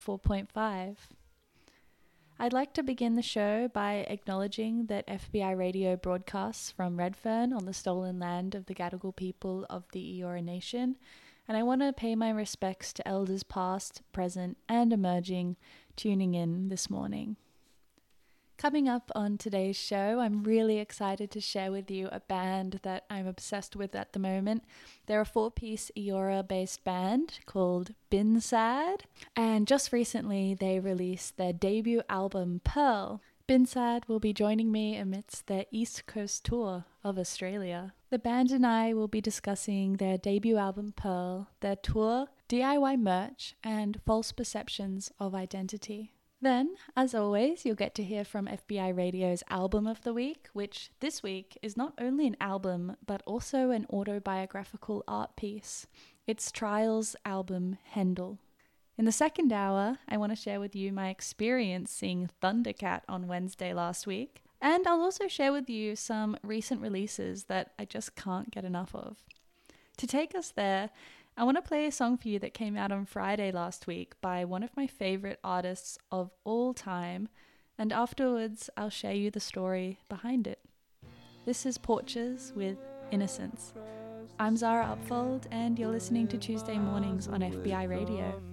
4.5. I'd like to begin the show by acknowledging that FBI radio broadcasts from Redfern on the stolen land of the Gadigal people of the Eora Nation, and I want to pay my respects to elders past, present, and emerging tuning in this morning. Coming up on today's show, I'm really excited to share with you a band that I'm obsessed with at the moment. They're a 4-piece Eora-based band called Bin Sad, and just recently they released their debut album, Pearl. Bin Sad will be joining me amidst their East Coast tour of Australia. The band and I will be discussing their debut album, Pearl, their tour, DIY merch, and false perceptions of identity. Then, as always, you'll get to hear from FBI Radio's Album of the Week, which this week is not only an album, but also an autobiographical art piece. It's Trial's album, Hendel. In the second hour, I want to share with you my experience seeing Thundercat on Wednesday last week, and I'll also share with you some recent releases that I just can't get enough of. To take us there, I want to play a song for you that came out on Friday last week by one of my favorite artists of all time, and afterwards I'll share you the story behind it. This is Porches with Innocence. I'm Zara Upfold, and you're listening to Tuesday Mornings on FBI Radio.